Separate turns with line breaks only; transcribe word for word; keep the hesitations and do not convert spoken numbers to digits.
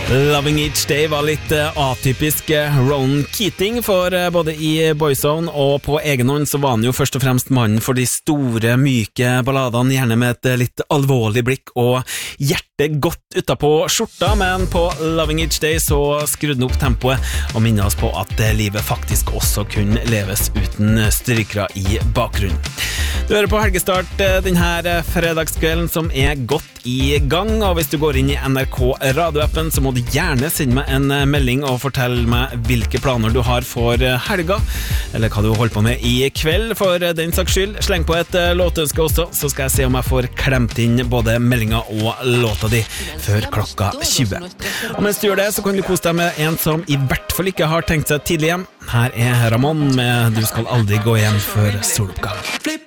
Loving Each Day var litt uh, atypisk uh, Ronan Keating, for uh, både i Boyzone og på egen hånd så var han jo først og fremst mannen for de store, myke balladene, gjerne med et uh, litt alvorlig blikk og hjertet godt utapå skjorta, men på Loving Each Day så skrudde han opp tempoet og minnet oss på at uh, livet faktisk også kunne leves uten strykere i bakgrunnen. Du hører på Helgestart uh, denne fredagskvelden som er godt i gang, og hvis du går inn i N R K radioappen så må du gjerne sende meg en melding og fortelle meg hvilke planer du har for helga, eller hva du holder på med i kveld, for den saks skyld. Sleng på et låtønske også, så skal jeg se om jeg får klemt inn både meldinga og låta di før klokka tjue. Og mens du gjør det, så kan du kose deg med en som i hvert fall ikke har tenkt seg tidlig hjem. Her er Ramón med Du skal aldri gå hjem før soloppgang.